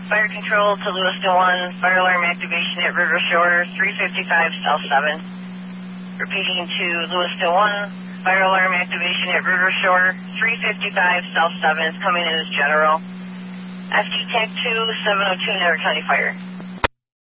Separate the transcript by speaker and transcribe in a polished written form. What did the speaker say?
Speaker 1: Fire control to Lewiston 1, fire alarm activation at River Shore, 355 South 7. Repeating to Lewiston 1, fire alarm activation at River Shore, 355 South 7 is coming in as general. FT Tech 2, 702 Never County Fire.